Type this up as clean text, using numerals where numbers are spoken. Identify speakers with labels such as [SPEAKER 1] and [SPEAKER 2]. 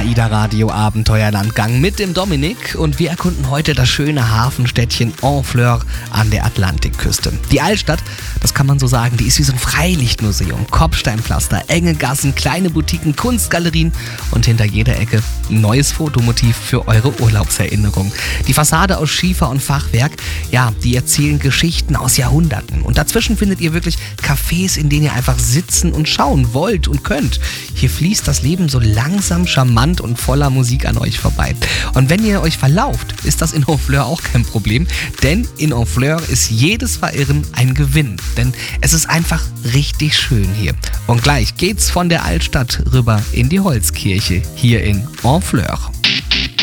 [SPEAKER 1] AIDA Radio Abenteuerlandgang mit dem Dominik und wir erkunden heute das schöne Hafenstädtchen Honfleur an der Atlantikküste. Die Altstadt, das kann man so sagen, die ist wie so ein Freilichtmuseum. Kopfsteinpflaster, enge Gassen, kleine Boutiquen, Kunstgalerien und hinter jeder Ecke ein neues Fotomotiv für eure Urlaubserinnerung. Die Fassade aus Schiefer und Fachwerk, ja, die erzählen Geschichten aus Jahrhunderten. Und dazwischen findet ihr wirklich Cafés, in denen ihr einfach sitzen und schauen wollt und könnt. Hier fließt das Leben so langsam, charmant und voller Musik an euch vorbei. Und wenn ihr euch verlauft, ist das in Honfleur auch kein Problem, denn in Honfleur ist jedes Verirren ein Gewinn, denn es ist einfach richtig schön hier. Und gleich geht's von der Altstadt rüber in die Holzkirche hier in Honfleur.